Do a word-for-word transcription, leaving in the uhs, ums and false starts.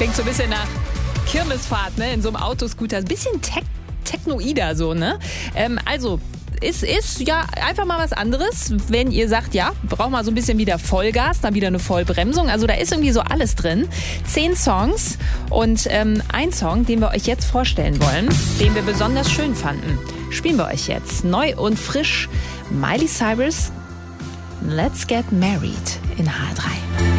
Klingt so ein bisschen nach Kirmesfahrt, ne? In so einem Autoscooter. Ein bisschen tech technoider so, ne? Ähm, also, es ist ja einfach mal was anderes, wenn ihr sagt, ja, braucht mal so ein bisschen wieder Vollgas, dann wieder eine Vollbremsung. Also da ist irgendwie so alles drin. Zehn Songs und ähm, ein Song, den wir euch jetzt vorstellen wollen, den wir besonders schön fanden, spielen wir euch jetzt. Neu und frisch, Miley Cyrus, Let's Get Married in H drei.